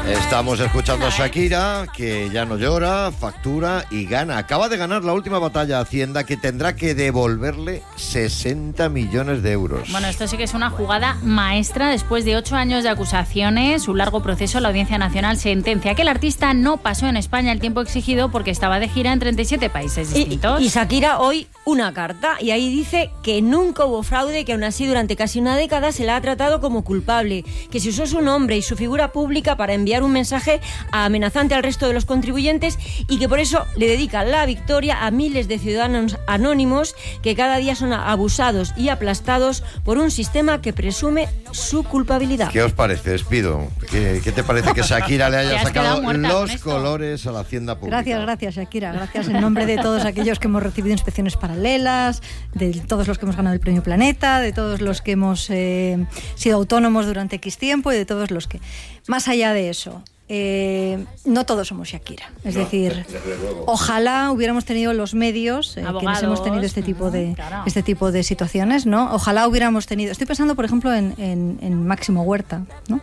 Estamos escuchando a Shakira, que ya no llora, factura y gana. Acaba de ganar la última batalla a Hacienda, que tendrá que devolverle 60 millones de euros. Bueno, esto sí que es una jugada maestra. Después de 8 años de acusaciones, un largo proceso, la Audiencia Nacional sentencia que el artista no pasó en España el tiempo exigido porque estaba de gira en 37 países distintos. Y Shakira hoy una carta, y ahí dice que nunca hubo fraude, que aún así durante casi una década se la ha tratado como culpable, que se usó su nombre y su figura pública para enviar un mensaje amenazante al resto de los contribuyentes, y que por eso le dedica la victoria a miles de ciudadanos anónimos que cada día son abusados y aplastados por un sistema que presume su culpabilidad. ¿Qué os parece? Despido. ¿Qué te parece que Shakira le haya sacado los colores a la Hacienda Pública? Gracias, Shakira. Gracias en nombre de todos aquellos que hemos recibido inspecciones paralelas, de todos los que hemos ganado el Premio Planeta, de todos los que hemos sido autónomos durante X tiempo y de todos los que... Más allá de eso, no todos somos Shakira. Es decir, ojalá hubiéramos tenido los medios quienes hemos tenido este tipo de situaciones, ¿no? Ojalá hubiéramos tenido... Estoy pensando, por ejemplo, en Máximo Huerta, ¿no?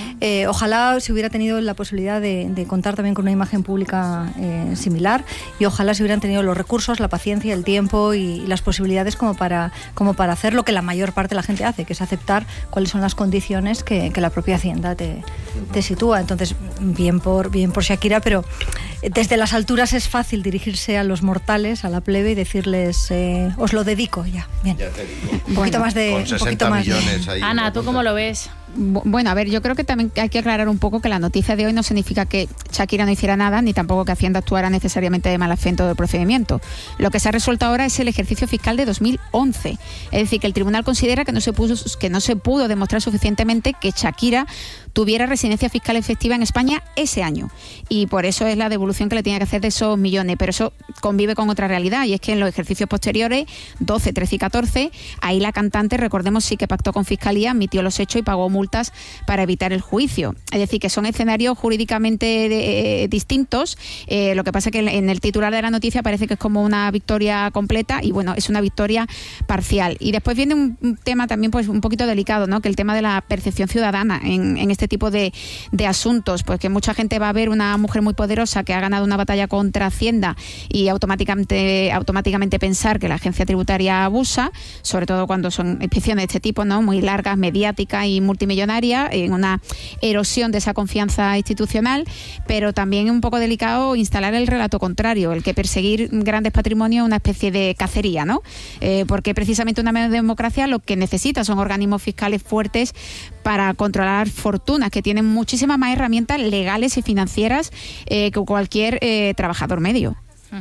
Ojalá se hubiera tenido la posibilidad de contar también con una imagen pública similar, y ojalá se hubieran tenido los recursos, la paciencia, el tiempo y las posibilidades como para hacer lo que la mayor parte de la gente hace, que es aceptar cuáles son las condiciones que la propia Hacienda te sitúa. Entonces, bien por Shakira, pero desde las alturas es fácil dirigirse a los mortales, a la plebe, y decirles os lo dedico ya. Bien. Ya te digo. Un poquito más de... Con 60 millones ahí. Ana, ¿tú cómo lo ves? Bueno, a ver, yo creo que también hay que aclarar un poco que la noticia de hoy no significa que Shakira no hiciera nada, ni tampoco que Hacienda actuara necesariamente de mala fe en todo el procedimiento. Lo que se ha resuelto ahora es el ejercicio fiscal de 2011. Es decir, que el tribunal considera que no se pudo demostrar suficientemente que Shakira tuviera residencia fiscal efectiva en España ese año. Y por eso es la devolución que le tiene que hacer de esos millones. Pero eso convive con otra realidad, y es que en los ejercicios posteriores, 12, 13 y 14, ahí la cantante, recordemos, sí que pactó con Fiscalía, admitió los hechos y pagó multas para evitar el juicio. Es decir, que son escenarios jurídicamente distintos. Lo que pasa es que en el titular de la noticia parece que es como una victoria completa, y bueno, es una victoria parcial. Y después viene un tema también pues un poquito delicado, ¿no? Que el tema de la percepción ciudadana en este tipo de asuntos, pues que mucha gente va a ver una mujer muy poderosa que ha ganado una batalla contra Hacienda y automáticamente pensar que la agencia tributaria abusa, sobre todo cuando son inspecciones de este tipo, ¿no? Muy largas, mediáticas y multimillonaria, en una erosión de esa confianza institucional, pero también un poco delicado instalar el relato contrario, el que perseguir grandes patrimonios es una especie de cacería, ¿no? Porque precisamente una democracia lo que necesita son organismos fiscales fuertes para controlar fortunas, que tienen muchísimas más herramientas legales y financieras que cualquier trabajador medio.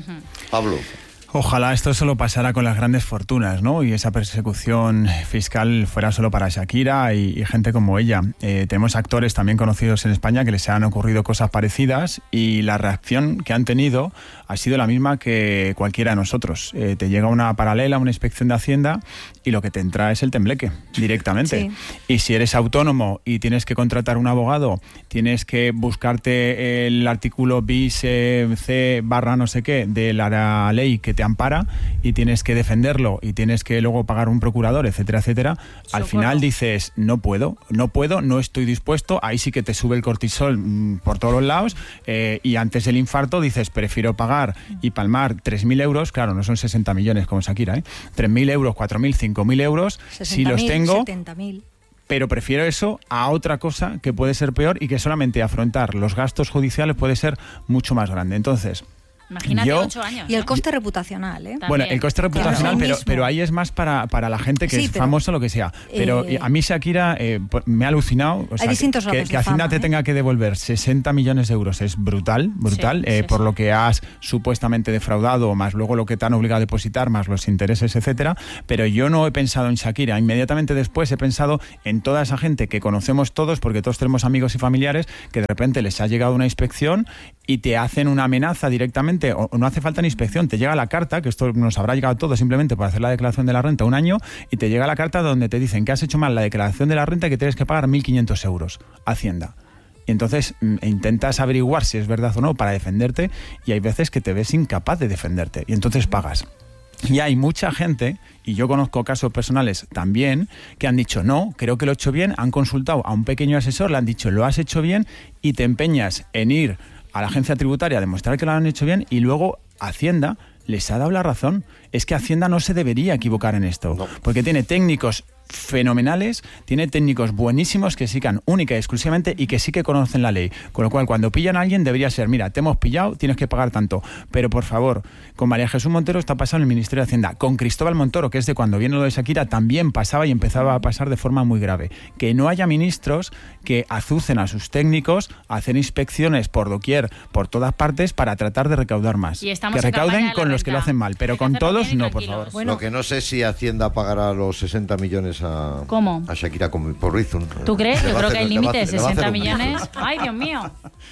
Pablo. Ojalá esto solo pasara con las grandes fortunas, ¿no? Y esa persecución fiscal fuera solo para Shakira y gente como ella. Tenemos actores también conocidos en España que les han ocurrido cosas parecidas, y la reacción que han tenido ha sido la misma que cualquiera de nosotros. Te llega una paralela, una inspección de Hacienda, y lo que te entra es el tembleque directamente. Sí. Y si eres autónomo y tienes que contratar un abogado, tienes que buscarte el artículo bis C barra no sé qué de la ley que te ampara, y tienes que defenderlo, y tienes que luego pagar un procurador, etcétera, etcétera. Al final dices, no puedo, no estoy dispuesto. Ahí sí que te sube el cortisol por todos los lados, y antes del infarto dices, prefiero pagar y palmar 3.000 euros, claro, no son 60 millones como Shakira, 3.000 euros, 4.000, 5.000 euros, si los tengo... 70.000. Pero prefiero eso a otra cosa que puede ser peor, y que solamente afrontar los gastos judiciales puede ser mucho más grande. Entonces... Imagínate 8 años. Y el coste reputacional, ¿eh? Bueno, el coste reputacional, claro, pero ahí es más para la gente que es famosa, lo que sea. Pero a mí Shakira me ha alucinado. O sea, que Hacienda te tenga que devolver 60 millones de euros es brutal. Por lo que has supuestamente defraudado, más luego lo que te han obligado a depositar, más los intereses, etcétera. Pero yo no he pensado en Shakira. Inmediatamente después he pensado en toda esa gente que conocemos todos, porque todos tenemos amigos y familiares, que de repente les ha llegado una inspección y te hacen una amenaza directamente, o no hace falta ni inspección, te llega la carta, que esto nos habrá llegado todo simplemente para hacer la declaración de la renta un año, y te llega la carta donde te dicen que has hecho mal la declaración de la renta y que tienes que pagar 1.500 euros a Hacienda. Y entonces intentas averiguar si es verdad o no para defenderte, y hay veces que te ves incapaz de defenderte, y entonces pagas. Y hay mucha gente, y yo conozco casos personales también, que han dicho, no, creo que lo he hecho bien, han consultado a un pequeño asesor, le han dicho, lo has hecho bien, y te empeñas en ir a la agencia tributaria a demostrar que lo han hecho bien, y luego Hacienda les ha dado la razón. Es que Hacienda no se debería equivocar en esto, porque tiene técnicos fenomenales, tiene técnicos buenísimos que sí que única y exclusivamente y que sí que conocen la ley, con lo cual cuando pillan a alguien debería ser, mira, te hemos pillado, tienes que pagar tanto, pero por favor, con María Jesús Montero está pasando en el Ministerio de Hacienda, con Cristóbal Montoro, que es de cuando viene lo de Shakira, también pasaba y empezaba a pasar de forma muy grave, que no haya ministros que azucen a sus técnicos a hacer inspecciones por doquier, por todas partes, para tratar de recaudar más, que recauden con los que lo hacen mal, pero con todos no, por favor. Bueno, lo que no sé si Hacienda pagará los 60 millones a Shakira por Bizum. ¿Tú crees? Yo creo que el límite de 60 millones. ¡Ay, Dios mío!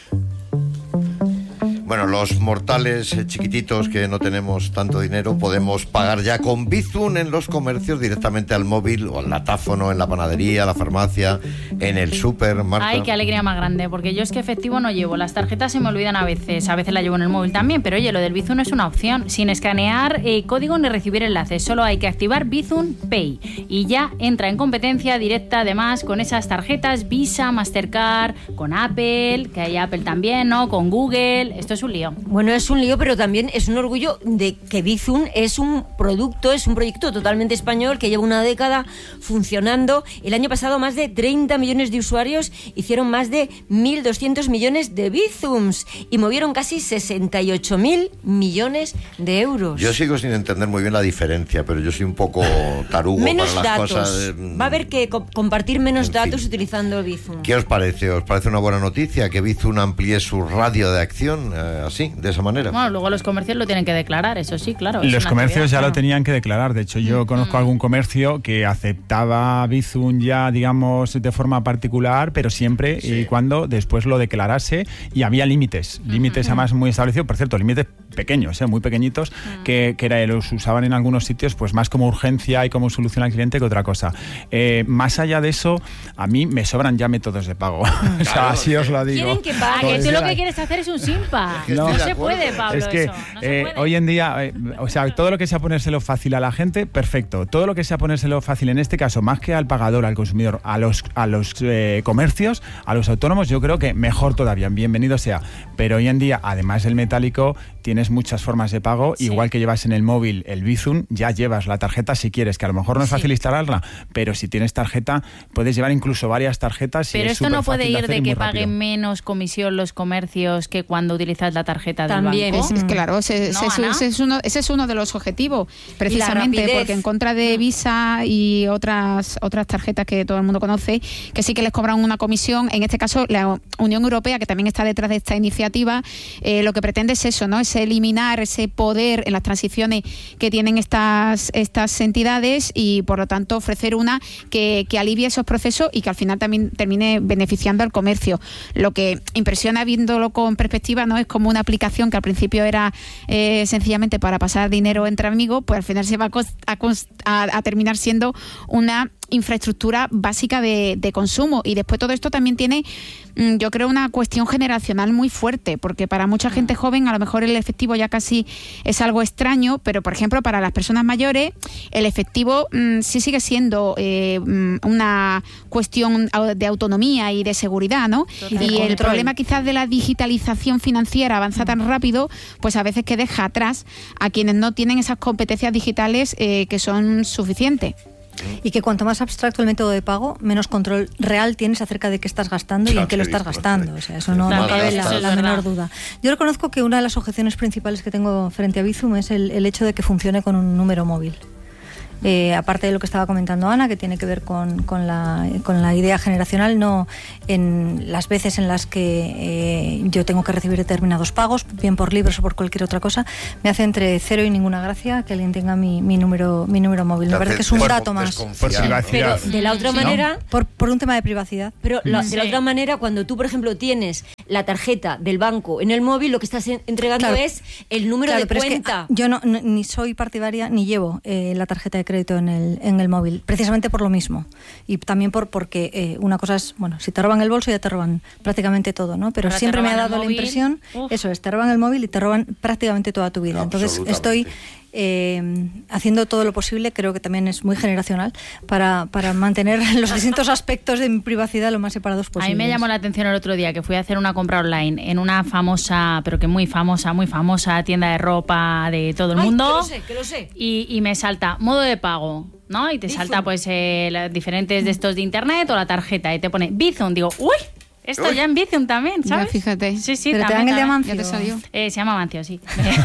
Bueno, los mortales chiquititos que no tenemos tanto dinero podemos pagar ya con Bizum en los comercios directamente al móvil o al datáfono, en la panadería, la farmacia, en el súper. Ay, qué alegría más grande, porque yo es que efectivo no llevo. Las tarjetas se me olvidan a veces la llevo en el móvil también, pero oye, lo del Bizum es una opción, sin escanear código ni recibir enlaces, solo hay que activar Bizum Pay y ya entra en competencia directa además con esas tarjetas Visa, Mastercard, con Apple, que hay Apple también, ¿no? Con Google. Esto es un lío. Bueno, es un lío, pero también es un orgullo de que Bizum es un proyecto totalmente español que lleva una década funcionando. El año pasado más de 30 millones de usuarios hicieron más de 1.200 millones de Bizums y movieron casi 68.000 millones de euros. Yo sigo sin entender muy bien la diferencia, pero yo soy un poco tarugo menos para las datos. Cosas. Va a haber que compartir menos datos utilizando Bizum. ¿Qué os parece? ¿Os parece una buena noticia que Bizum amplíe su radio de acción así, de esa manera? Bueno, luego los comercios lo tienen que declarar, eso sí, claro. Los comercios ya lo tenían que declarar. De hecho, yo conozco algún comercio que aceptaba Bizum ya, digamos, de forma particular, pero siempre y cuando después lo declarase, y había límites además muy establecidos, por cierto, límites pequeños, muy pequeñitos, que los usaban en algunos sitios pues más como urgencia y como solución al cliente que otra cosa. Más allá de eso, a mí me sobran ya métodos de pago. O sea, así os lo digo. Quieren que pague. Que tú lo que quieres hacer es un simpa. No se puede, Pablo, es que eso. No se puede. Hoy en día, o sea, todo lo que sea ponérselo fácil a la gente, perfecto. Todo lo que sea ponérselo fácil, en este caso, más que al pagador, al consumidor, a los comercios, a los autónomos, yo creo que mejor todavía, bienvenido sea. Pero hoy en día, además del metálico, tienes muchas formas de pago, igual que llevas en el móvil el Bizum, ya llevas la tarjeta si quieres, que a lo mejor no es fácil instalarla, pero si tienes tarjeta, puedes llevar incluso varias tarjetas. Pero esto no puede ir de que paguen menos comisión los comercios que cuando utilizas la tarjeta del banco. Claro, ese es uno de los objetivos, precisamente, porque en contra de Visa y otras tarjetas que todo el mundo conoce, que sí que les cobran una comisión, en este caso la Unión Europea, que también está detrás de esta iniciativa, lo que pretende es eso, ¿no? Es eliminar ese poder en las transiciones que tienen estas entidades y, por lo tanto, ofrecer una que alivie esos procesos y que al final también termine beneficiando al comercio. Lo que impresiona viéndolo con perspectiva, ¿no? Es como una aplicación que al principio era sencillamente para pasar dinero entre amigos, pues al final se va a terminar siendo una infraestructura básica de consumo. Y después todo esto también tiene, yo creo, una cuestión generacional muy fuerte, porque para mucha gente joven a lo mejor el efectivo ya casi es algo extraño, pero por ejemplo para las personas mayores el efectivo sí sigue siendo una cuestión de autonomía y de seguridad, ¿no? Y el problema quizás de la digitalización financiera avanza tan rápido, pues a veces que deja atrás a quienes no tienen esas competencias digitales que son suficientes. Y que cuanto más abstracto el método de pago, menos control real tienes acerca de qué estás gastando y en qué lo estás gastando. O sea, eso no cabe la menor duda. Yo reconozco que una de las objeciones principales que tengo frente a Bizum es el hecho de que funcione con un número móvil. Aparte de lo que estaba comentando Ana, que tiene que ver con la idea generacional, no en las veces en las que yo tengo que recibir determinados pagos, bien por libros o por cualquier otra cosa, me hace entre cero y ninguna gracia que alguien tenga mi número móvil. Me parece que es un dato más. Pero de la otra manera, por un tema de privacidad. Pero de la otra manera, cuando tú, por ejemplo, tienes la tarjeta del banco en el móvil, lo que estás entregando es el número de cuenta. Es que yo ni soy partidaria ni llevo la tarjeta de crédito en el móvil, precisamente por lo mismo. Y también porque una cosa es, bueno, si te roban el bolso ya te roban prácticamente todo, ¿no? Pero siempre me ha dado la impresión, eso es, te roban el móvil y te roban prácticamente toda tu vida. Entonces estoy haciendo todo lo posible, creo que también es muy generacional, para mantener los distintos aspectos de mi privacidad lo más separados posibles. A mí me llamó la atención el otro día que fui a hacer una compra online en una famosa, pero que muy famosa tienda de ropa de todo el mundo. Que lo sé. Y me salta modo de pago, ¿no? Y te salta pues los diferentes de estos de internet o la tarjeta y te pone Bizum. Digo, ¡uy! Esto ya en Bizum también, ¿sabes? Ya, fíjate. Sí, pero también. Te dan el de Amancio. Ya te salió. Se llama Amancio, sí.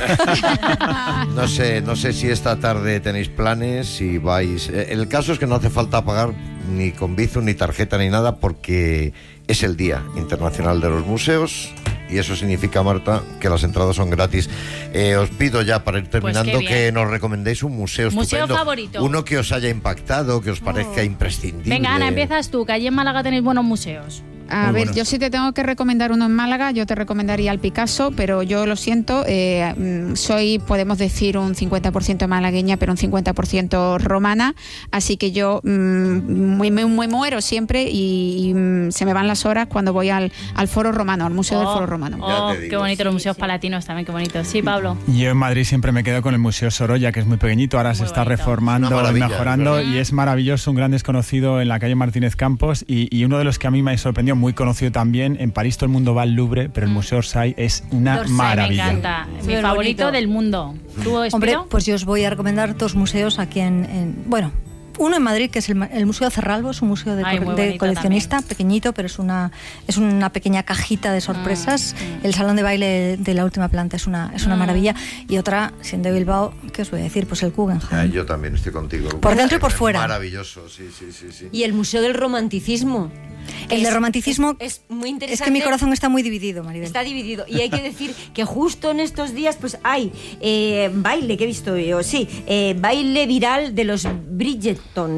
No sé si esta tarde tenéis planes, si vais... El caso es que no hace falta pagar ni con Bizum, ni tarjeta, ni nada, porque es el Día Internacional de los Museos. Y eso significa, Marta, que las entradas son gratis. Os pido ya, para ir terminando, Pues que nos recomendéis un museo estupendo. Favorito. Uno que os haya impactado, que os parezca imprescindible. Venga, Ana, empiezas tú, que allí en Málaga tenéis buenos museos. A ver, yo sí te tengo que recomendar uno en Málaga, yo te recomendaría el Picasso, pero yo lo siento, soy, podemos decir, un 50% malagueña, pero un 50% romana, así que yo me muero siempre y se me van las horas cuando voy al Foro Romano, al Museo del Foro Romano. Qué bonito, los museos palatinos también, qué bonito. Sí, Pablo. Yo en Madrid siempre me quedo con el Museo Sorolla, que es muy pequeñito, ahora se está reformando y mejorando, y es maravilloso, un gran desconocido en la calle Martínez Campos, y uno de los que a mí me ha sorprendido, muy conocido también. En París todo el mundo va al Louvre, pero el Museo Orsay es una maravilla. Me encanta, mi favorito del mundo. ¿Tú, Espiro? Hombre, pues yo os voy a recomendar dos museos aquí bueno, uno en Madrid, que es el Museo Cerralbo, es un museo de coleccionista, también. Pequeñito, pero es una pequeña cajita de sorpresas. El salón de baile de la última planta es una maravilla. Y otra, siendo de Bilbao, ¿qué os voy a decir? Pues el Guggenheim. Yo también estoy contigo. Por dentro y por fuera. Maravilloso, sí. Y el Museo del Romanticismo. El de romanticismo es muy interesante. Es que mi corazón está muy dividido, Maribel. Está dividido. Y hay que decir que justo en estos días pues hay baile, que he visto yo, baile viral de los Bridgerton,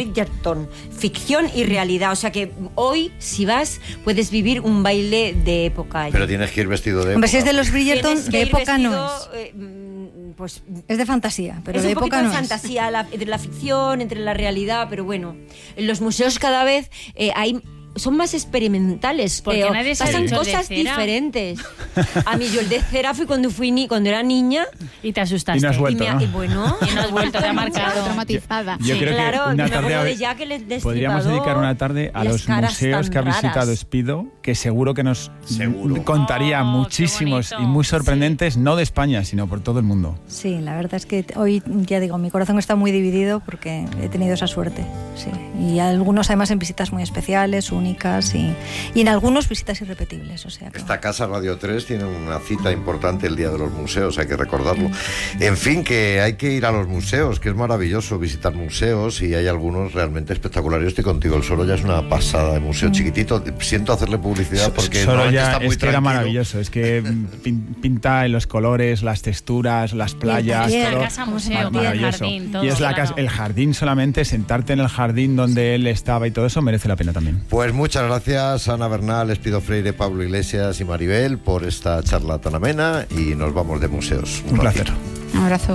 ficción y realidad. O sea que hoy, si vas, puedes vivir un baile de época. Pero tienes que ir vestido de época. Hombre, si es de los Bridgerton, de época vestido, no es. Pues es de fantasía, pero es de un época poquito no de fantasía, entre la ficción, entre la realidad, pero bueno, en los museos cada vez son más experimentales, porque nadie sabe pasan cosas diferentes. A mí yo el de cera fui cuando era niña y te asustaste. Y no has vuelto, ¿no? Y bueno, y no has vuelto, te ha marcado. Traumatizada. Yo creo claro, que una me tarde acuerdo de Jack el Destripador, podríamos dedicar una tarde a los museos que ha visitado Espido, que seguro que nos contaría muchísimos y muy sorprendentes, no de España, sino por todo el mundo. Sí, la verdad es que hoy, ya digo, mi corazón está muy dividido porque he tenido esa suerte. Sí. Y algunos además en visitas muy especiales, únicas, y en algunos visitas irrepetibles. O sea que... Esta casa Radio 3 tiene una cita importante el Día de los Museos, hay que recordarlo. En fin, que hay que ir a los museos, que es maravilloso visitar museos, y hay algunos realmente espectaculares. Yo estoy contigo, el Sorolla es una pasada de museo chiquitito. Siento hacerle publicidad porque Sorolla está muy es que tranquilo. era maravilloso, es que pinta en los colores, las texturas, las playas, y el todo. casa museo, Maravilloso. el jardín, todo, y es claro. el jardín solamente, sentarte en el jardín donde él estaba y todo eso merece la pena también. Pues muchas gracias, Ana Bernal, Espido Freire, Pablo Iglesias y Maribel, por esta charla tan amena, y nos vamos de museos. Un placer. Un abrazo.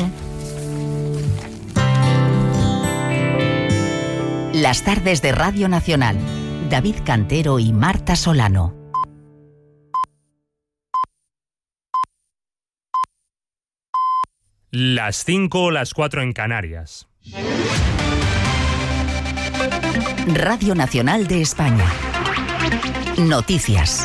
Las tardes de Radio Nacional. David Cantero y Marta Solano. Las 5 o las 4 en Canarias. Radio Nacional de España. Noticias.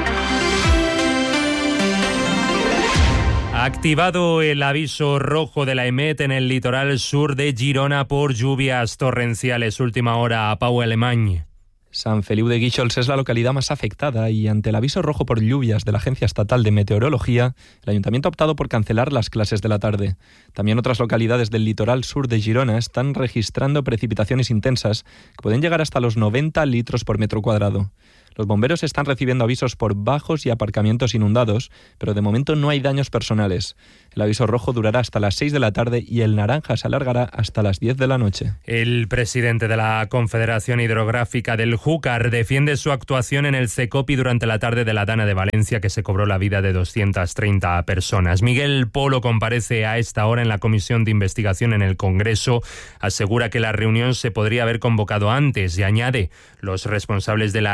Ha activado el aviso rojo de la EMET en el litoral sur de Girona por lluvias torrenciales. Última hora a Pau Alemany. Sant Feliu de Guíxols es la localidad más afectada y ante el aviso rojo por lluvias de la Agencia Estatal de Meteorología, el Ayuntamiento ha optado por cancelar las clases de la tarde. También otras localidades del litoral sur de Girona están registrando precipitaciones intensas que pueden llegar hasta los 90 litros por metro cuadrado. Los bomberos están recibiendo avisos por bajos y aparcamientos inundados, pero de momento no hay daños personales. El aviso rojo durará hasta las 6 de la tarde y el naranja se alargará hasta las 10 de la noche. El presidente de la Confederación Hidrográfica del Júcar defiende su actuación en el Cecopi durante la tarde de la Dana de Valencia, que se cobró la vida de 230 personas. Miguel Polo comparece a esta hora en la Comisión de Investigación en el Congreso. Asegura que la reunión se podría haber convocado antes y añade: los responsables de la Generalitat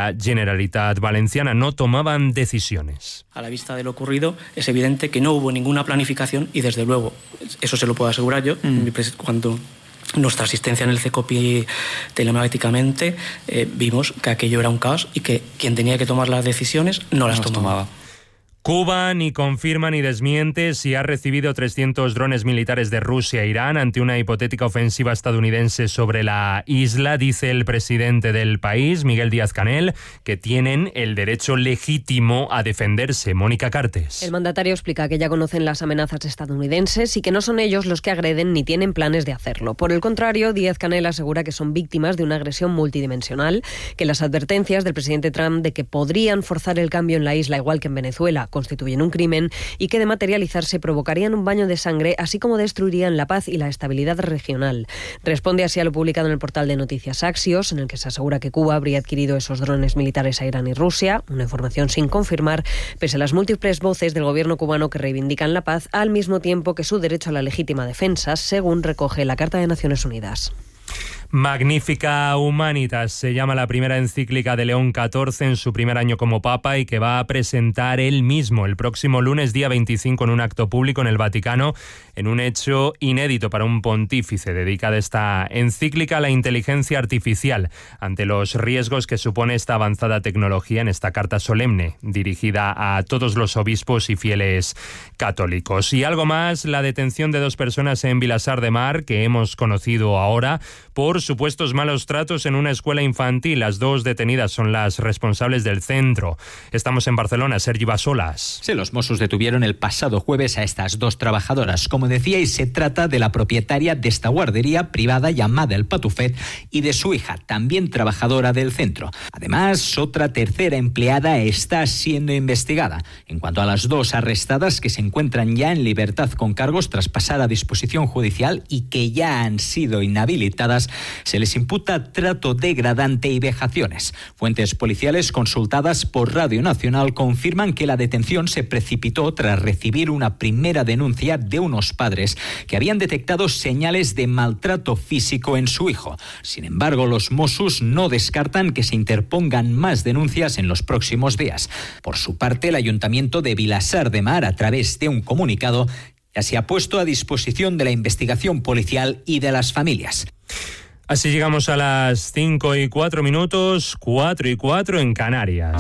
Generalitat Valenciana. No tomaban decisiones. A la vista de lo ocurrido, es evidente que no hubo ninguna planificación y, desde luego, eso se lo puedo asegurar yo, cuando nuestra asistencia en el CECOPI telemáticamente vimos que aquello era un caos y que quien tenía que tomar las decisiones no las tomaba. Cuba ni confirma ni desmiente si ha recibido 300 drones militares de Rusia e Irán ante una hipotética ofensiva estadounidense sobre la isla. Dice el presidente del país, Miguel Díaz-Canel, que tienen el derecho legítimo a defenderse. Mónica Cartes. El mandatario explica que ya conocen las amenazas estadounidenses y que no son ellos los que agreden ni tienen planes de hacerlo. Por el contrario, Díaz-Canel asegura que son víctimas de una agresión multidimensional, que las advertencias del presidente Trump de que podrían forzar el cambio en la isla, igual que en Venezuela, constituyen un crimen y que de materializarse provocarían un baño de sangre, así como destruirían la paz y la estabilidad regional. Responde así a lo publicado en el portal de noticias Axios, en el que se asegura que Cuba habría adquirido esos drones militares a Irán y Rusia, una información sin confirmar, pese a las múltiples voces del gobierno cubano que reivindican la paz, al mismo tiempo que su derecho a la legítima defensa, según recoge la Carta de Naciones Unidas. Magnifica Humanitas se llama la primera encíclica de León XIV en su primer año como Papa y que va a presentar él mismo el próximo lunes, día 25, en un acto público en el Vaticano, en un hecho inédito para un pontífice. Dedicada esta encíclica a la inteligencia artificial ante los riesgos que supone esta avanzada tecnología en esta carta solemne dirigida a todos los obispos y fieles católicos. Y algo más, la detención de 2 personas en Vilassar de Mar que hemos conocido ahora por supuestos malos tratos en una escuela infantil. Las 2 detenidas son las responsables del centro. Estamos en Barcelona, Sergi Basolas. Sí, los Mossos detuvieron el pasado jueves a estas 2 trabajadoras. Como decíais, se trata de la propietaria de esta guardería privada llamada El Patufet y de su hija, también trabajadora del centro. Además, otra tercera empleada está siendo investigada. En cuanto a las 2 arrestadas, que se encuentran ya en libertad con cargos tras pasar a disposición judicial y que ya han sido inhabilitadas, se les imputa trato degradante y vejaciones. Fuentes policiales consultadas por Radio Nacional confirman que la detención se precipitó tras recibir una primera denuncia de unos padres que habían detectado señales de maltrato físico en su hijo. Sin embargo, los Mossos no descartan que se interpongan más denuncias en los próximos días. Por su parte, el Ayuntamiento de Vilassar de Mar, a través de un comunicado, ya se ha puesto a disposición de la investigación policial y de las familias. Así llegamos a las 5:04, 4:04 en Canarias.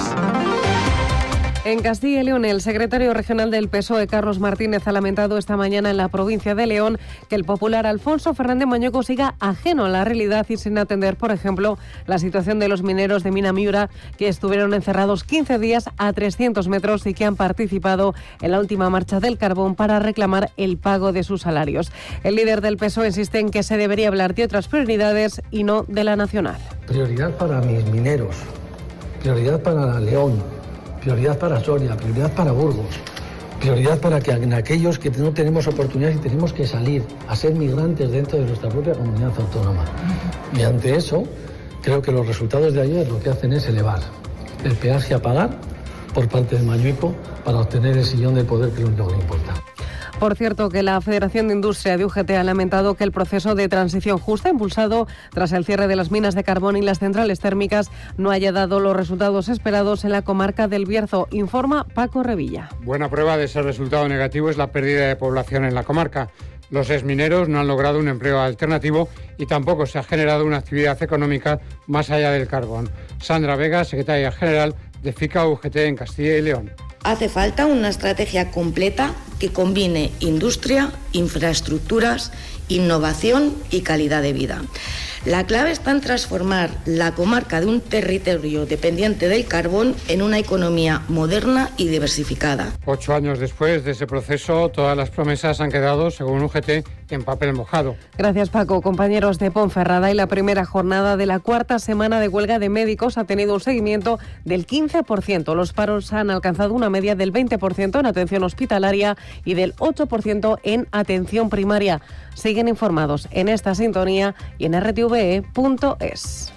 En Castilla y León, el secretario regional del PSOE, Carlos Martínez, ha lamentado esta mañana en la provincia de León que el popular Alfonso Fernández Mañueco siga ajeno a la realidad y sin atender, por ejemplo, la situación de los mineros de Mina Miura, que estuvieron encerrados 15 días a 300 metros y que han participado en la última marcha del carbón para reclamar el pago de sus salarios. El líder del PSOE insiste en que se debería hablar de otras prioridades y no de la nacional. Prioridad para mis mineros, prioridad para León, prioridad para Soria, prioridad para Burgos, prioridad para que aquellos que no tenemos oportunidades y tenemos que salir a ser migrantes dentro de nuestra propia comunidad autónoma. Y ante eso, creo que los resultados de ayer lo que hacen es elevar el peaje a pagar por parte de Mañueco para obtener el sillón de poder que es lo único que le importa. Por cierto, que la Federación de Industria de UGT ha lamentado que el proceso de transición justa impulsado tras el cierre de las minas de carbón y las centrales térmicas no haya dado los resultados esperados en la comarca del Bierzo, informa Paco Revilla. Buena prueba de ese resultado negativo es la pérdida de población en la comarca. Los exmineros no han logrado un empleo alternativo y tampoco se ha generado una actividad económica más allá del carbón. Sandra Vega, secretaria general de FICA UGT en Castilla y León. Hace falta una estrategia completa que combine industria, infraestructuras, innovación y calidad de vida. La clave está en transformar la comarca de un territorio dependiente del carbón en una economía moderna y diversificada. 8 años después de ese proceso, todas las promesas han quedado, según UGT, en papel mojado. Gracias, Paco. Compañeros de Ponferrada, y la primera jornada de la 4ª semana de huelga de médicos ha tenido un seguimiento del 15%. Los paros han alcanzado una media del 20% en atención hospitalaria y del 8% en atención primaria. Siguen informados en esta sintonía y en rtve.es.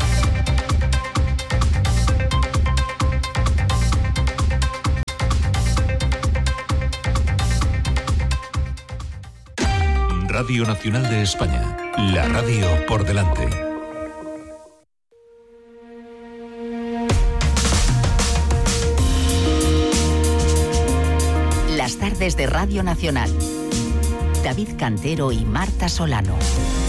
Radio Nacional de España, la radio por delante. desde Radio Nacional. David Cantero y Marta Solano.